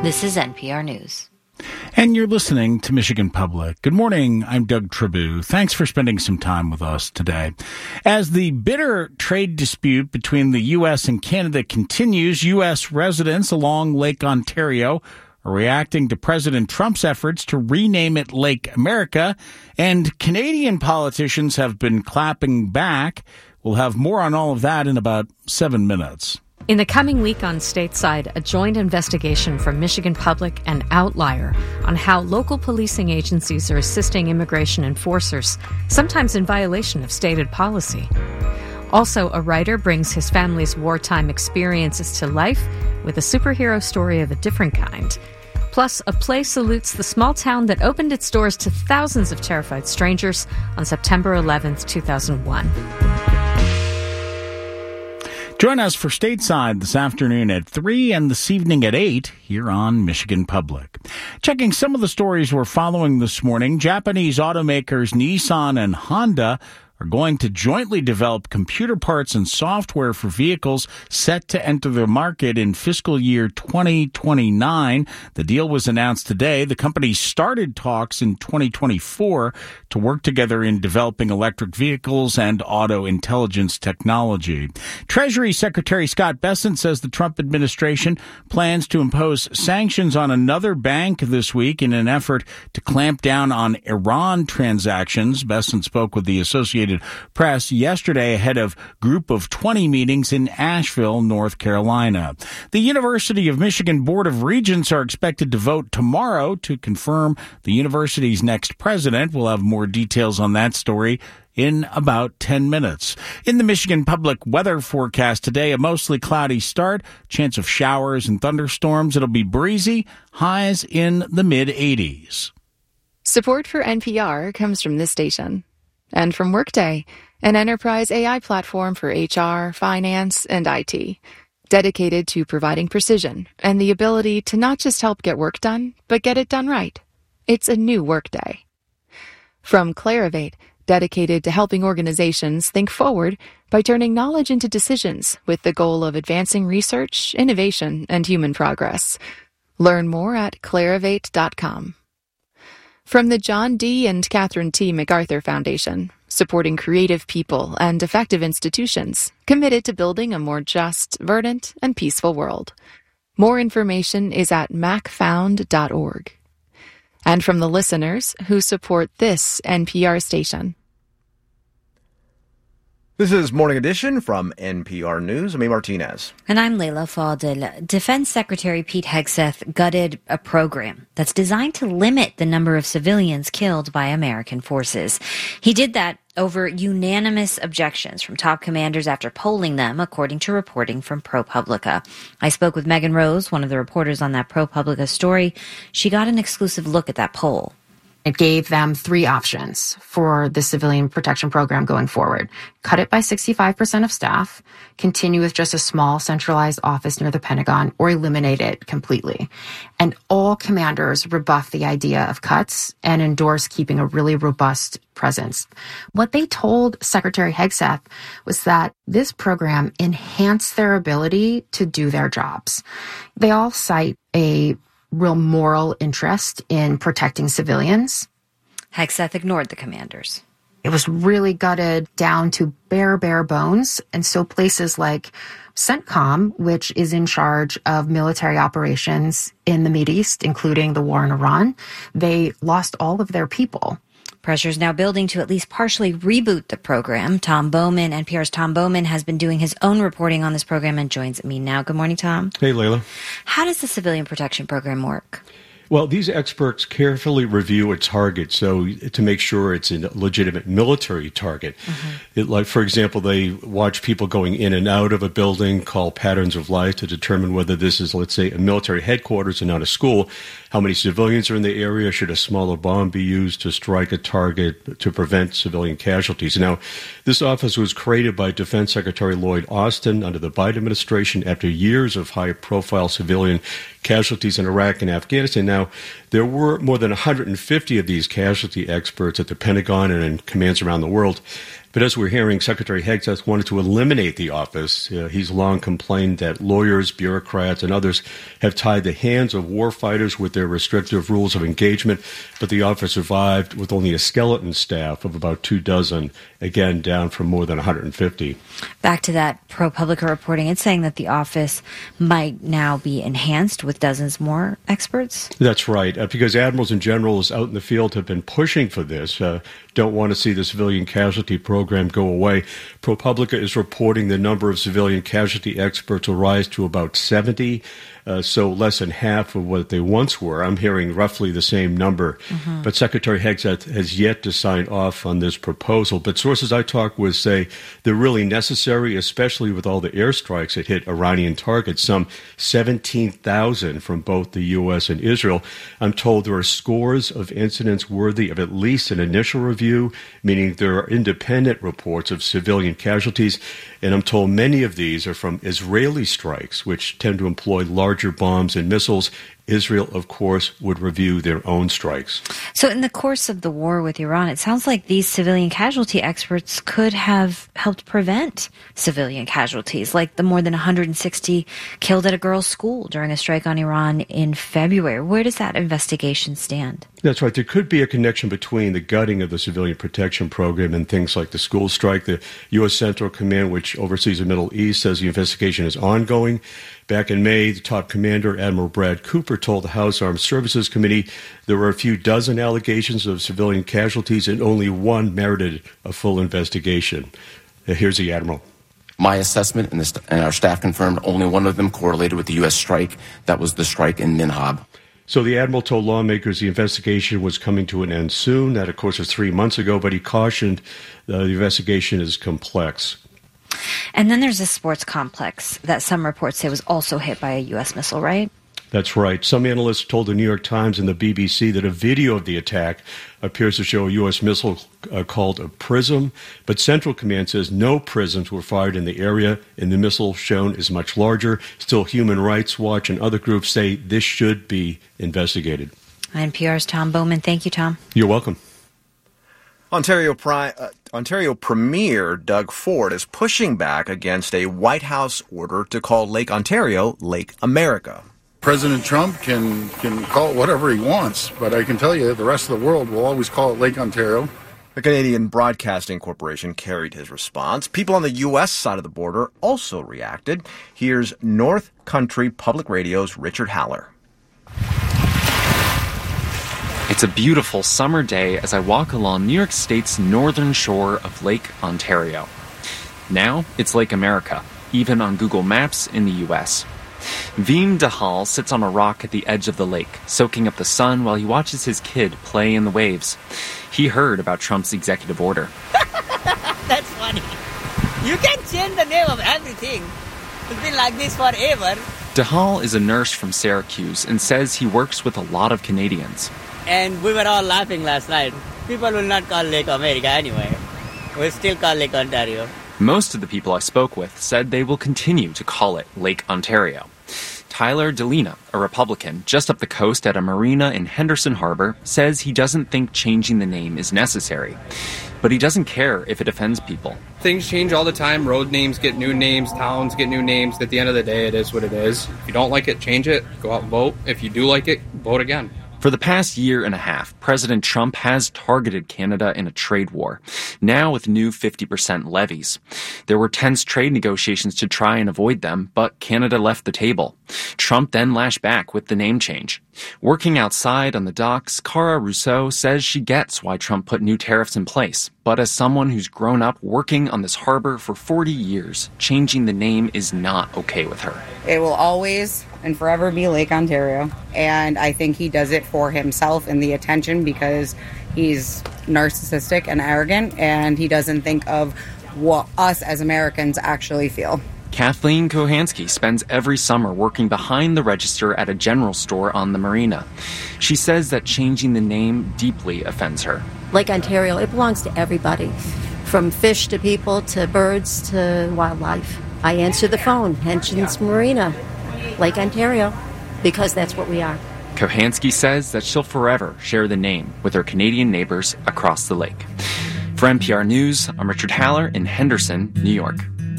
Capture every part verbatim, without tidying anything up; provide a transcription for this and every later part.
This is N P R News. And you're listening to Michigan Public. Good morning. I'm Doug Tribou. Thanks for spending some time with us today. As the bitter trade dispute between the U S and Canada continues, U S residents along Lake Ontario are reacting to President Trump's efforts to rename it Lake America, and Canadian politicians have been clapping back. We'll have more on all of that in about seven minutes. In the coming week on Stateside, a joint investigation from Michigan Public and Outlier on how local policing agencies are assisting immigration enforcers, sometimes in violation of stated policy. Also, a writer brings his family's wartime experiences to life with a superhero story of a different kind. Plus, a play salutes the small town that opened its doors to thousands of terrified strangers on September eleventh, two thousand one. Join us for Stateside this afternoon at three and this evening at eight here on Michigan Public. Checking some of the stories we're following this morning, Japanese automakers Nissan and Honda are going to jointly develop computer parts and software for vehicles set to enter the market in fiscal year twenty twenty-nine. The deal was announced today. The company started talks in twenty twenty-four to work together in developing electric vehicles and auto intelligence technology. Treasury Secretary Scott Bessent says the Trump administration plans to impose sanctions on another bank this week in an effort to clamp down on Iran transactions. Bessent spoke with the Associated Press yesterday ahead of Group of twenty meetings in Asheville, North Carolina. The University of Michigan Board of Regents are expected to vote tomorrow to confirm the university's next president. We'll have more details on that story in about ten minutes. In the Michigan Public weather forecast today, a mostly cloudy start, chance of showers and thunderstorms. It'll be breezy, highs in the mid eighties. Support for N P R comes from this station. And from Workday, an enterprise A I platform for H R, finance, and I T, dedicated to providing precision and the ability to not just help get work done, but get it done right. It's a new Workday. From Clarivate, dedicated to helping organizations think forward by turning knowledge into decisions with the goal of advancing research, innovation, and human progress. Learn more at clarivate dot com. From the John D. and Catherine T. MacArthur Foundation, supporting creative people and effective institutions committed to building a more just, verdant, and peaceful world. More information is at mac found dot org. And from the listeners who support this N P R station. This is Morning Edition from N P R News. I'm A. Martinez. And I'm Leila Fadel. Defense Secretary Pete Hegseth gutted a program that's designed to limit the number of civilians killed by American forces. He did that over unanimous objections from top commanders after polling them, according to reporting from ProPublica. I spoke with Megan Rose, one of the reporters on that ProPublica story. She got an exclusive look at that poll. It gave them three options for the civilian protection program going forward. Cut it by sixty-five percent of staff, continue with just a small centralized office near the Pentagon, or eliminate it completely. And all commanders rebuffed the idea of cuts and endorsed keeping a really robust presence. What they told Secretary Hegseth was that this program enhanced their ability to do their jobs. They all cite a real moral interest in protecting civilians. Hegseth ignored the commanders. It was really gutted down to bare, bare bones. And so places like CENTCOM, which is in charge of military operations in the Mideast, including the war in Iran, they lost all of their people. Pressure is now building to at least partially reboot the program. Tom Bowman, N P R's Tom Bowman, has been doing his own reporting on this program and joins me now. Good morning, Tom. Hey, Leila. How does the civilian protection program work? Well, these experts carefully review a target so to make sure it's a legitimate military target. Mm-hmm. It, like, for example, they watch people going in and out of a building called patterns of life to determine whether this is, let's say, a military headquarters and not a school. How many civilians are in the area? Should a smaller bomb be used to strike a target to prevent civilian casualties? Now, this office was created by Defense Secretary Lloyd Austin under the Biden administration after years of high-profile civilian casualties in Iraq and Afghanistan. Now, there were more than one hundred fifty of these casualty experts at the Pentagon and in commands around the world. But as we're hearing, Secretary Hegseth wanted to eliminate the office. Uh, he's long complained that lawyers, bureaucrats, and others have tied the hands of warfighters with their restrictive rules of engagement, but the office survived with only a skeleton staff of about two dozen, again, down from more than one hundred fifty. Back to that ProPublica reporting, it's saying that the office might now be enhanced with dozens more experts? That's right, uh, because admirals and generals out in the field have been pushing for this, uh, don't want to see the civilian casualty program go away. ProPublica is reporting the number of civilian casualty experts will rise to about seventy, uh, so less than half of what they once were. I'm hearing roughly the same number. Mm-hmm. But Secretary Hegseth has yet to sign off on this proposal. But sources I talk with say they're really necessary, especially with all the airstrikes that hit Iranian targets, some seventeen thousand from both the U S and Israel. I'm told there are scores of incidents worthy of at least an initial review, meaning there are independent reports of civilian casualties. And I'm told many of these are from Israeli strikes, which tend to employ larger bombs and missiles. Israel, of course, would review their own strikes. So in the course of the war with Iran, it sounds like these civilian casualty experts could have helped prevent civilian casualties, like the more than one hundred sixty killed at a girls' school during a strike on Iran in February. Where does that investigation stand? That's right. There could be a connection between the gutting of the civilian protection program and things like the school strike. The U S Central Command, which oversees the Middle East, says the investigation is ongoing. Back in May, the top commander, Admiral Brad Cooper, told the House Armed Services Committee there were a few dozen allegations of civilian casualties and only one merited a full investigation. Here's the Admiral. My assessment, and, the, and our staff confirmed, only one of them correlated with the U S strike. That was the strike in Minhab. So the Admiral told lawmakers the investigation was coming to an end soon. That, of course, was three months ago, but he cautioned uh, the investigation is complex. And then there's a sports complex that some reports say was also hit by a U S missile, right? That's right. Some analysts told the New York Times and the B B C that a video of the attack appears to show a U S missile uh, called a PRISM, but Central Command says no PRISMs were fired in the area, and the missile shown is much larger. Still, Human Rights Watch and other groups say this should be investigated. N P R's Tom Bowman. Thank you, Tom. You're welcome. Ontario, Pri- uh, Ontario Premier Doug Ford is pushing back against a White House order to call Lake Ontario Lake America. President Trump can, can call it whatever he wants, but I can tell you the rest of the world will always call it Lake Ontario. The Canadian Broadcasting Corporation carried his response. People on the U S side of the border also reacted. Here's North Country Public Radio's Richard Haller. It's a beautiful summer day as I walk along New York State's northern shore of Lake Ontario. Now it's Lake America, even on Google Maps in the U S. Veem Dahal sits on a rock at the edge of the lake, soaking up the sun while he watches his kid play in the waves. He heard about Trump's executive order. That's funny. You can change the name of everything. It's been like this forever. Dahal is a nurse from Syracuse and says he works with a lot of Canadians. And we were all laughing last night. People will not call Lake America anyway. We'll still call Lake Ontario. Most of the people I spoke with said they will continue to call it Lake Ontario. Tyler DeLina, a Republican just up the coast at a marina in Henderson Harbor, says he doesn't think changing the name is necessary. But he doesn't care if it offends people. Things change all the time. Road names get new names. Towns get new names. At the end of the day, it is what it is. If you don't like it, change it. Go out and vote. If you do like it, vote again. For the past year and a half, President Trump has targeted Canada in a trade war, now with new fifty percent levies. There were tense trade negotiations to try and avoid them, but Canada left the table. Trump then lashed back with the name change. Working outside on the docks, Cara Rousseau says she gets why Trump put new tariffs in place. But as someone who's grown up working on this harbor for forty years, changing the name is not okay with her. It will always and forever be Lake Ontario. And I think he does it for himself and the attention because he's narcissistic and arrogant, and he doesn't think of what us as Americans actually feel. Kathleen Kohansky spends every summer working behind the register at a general store on the marina. She says that changing the name deeply offends her. Lake Ontario, it belongs to everybody, from fish to people to birds to wildlife. I answer the phone, Henshins Marina, Lake Ontario, because that's what we are. Kohansky says that she'll forever share the name with her Canadian neighbors across the lake. For N P R News, I'm Richard Haller in Henderson, New York.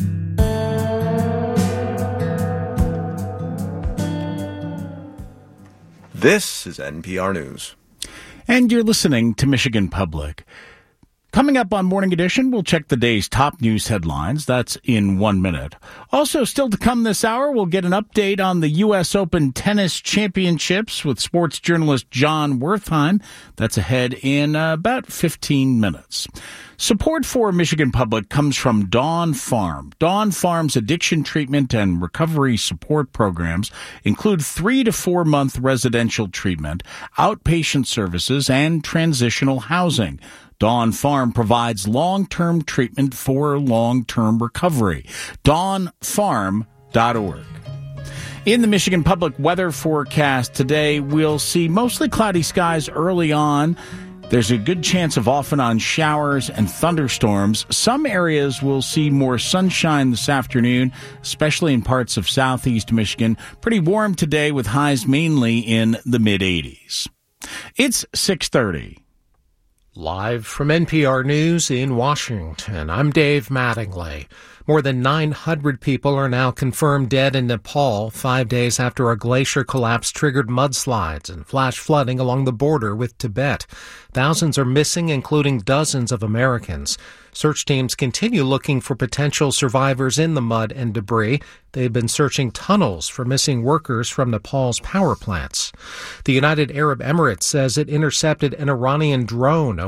This is N P R News. And you're listening to Michigan Public. Coming up on Morning Edition, we'll check the day's top news headlines. That's in one minute. Also, still to come this hour, we'll get an update on the U S Open Tennis Championships with sports journalist John Wertheim. That's ahead in uh, about fifteen minutes. Support for Michigan Public comes from Dawn Farm. Dawn Farm's addiction treatment and recovery support programs include three to four month residential treatment, outpatient services, and transitional housing. Dawn Farm provides long-term treatment for long-term recovery. dawn farm dot org. In the Michigan Public weather forecast today, we'll see mostly cloudy skies early on. There's a good chance of off-and-on showers and thunderstorms. Some areas will see more sunshine this afternoon, especially in parts of southeast Michigan. Pretty warm today with highs mainly in the mid-eighties. It's six thirty. Live from N P R News in Washington, I'm Dave Mattingly. More than nine hundred people are now confirmed dead in Nepal, five days after a glacier collapse triggered mudslides and flash flooding along the border with Tibet. Thousands are missing, including dozens of Americans. Search teams continue looking for potential survivors in the mud and debris. They've been searching tunnels for missing workers from Nepal's power plants. The United Arab Emirates says it intercepted an Iranian drone